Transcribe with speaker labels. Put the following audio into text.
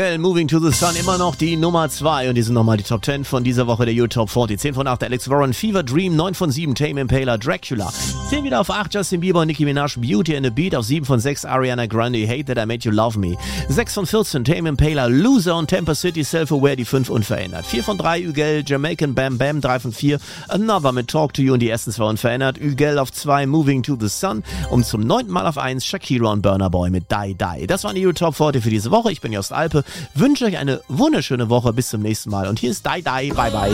Speaker 1: Moving to the Sun, immer noch die Nummer 2 und die sind nochmal die Top 10 von dieser Woche der U-Top 40. 10 von 8 Alex Warren, Fever Dream, 9 von 7 Tame Impala, Dracula. 10 wieder auf 8 Justin Bieber und Nicki Minaj, Beauty and the Beat. Auf 7 von 6 Ariana Grande, Hate That I Made You Love Me. 6 von 14 Tame Impala, Loser und Tampa City, Self-Aware, die 5 unverändert. 4 von 3 Ügel, Jamaican Bam Bam, 3 von 4 Another mit Talk to You und die ersten 2 unverändert. Ügel auf 2, Moving to the Sun und zum 9. Mal auf 1 Shakira und Burna Boy mit Die Die. Das waren die U-Top 40 für diese Woche. Ich bin Jost Alpe, wünsche euch eine wunderschöne Woche. Bis zum nächsten Mal und hier ist Die Die. Bye bye.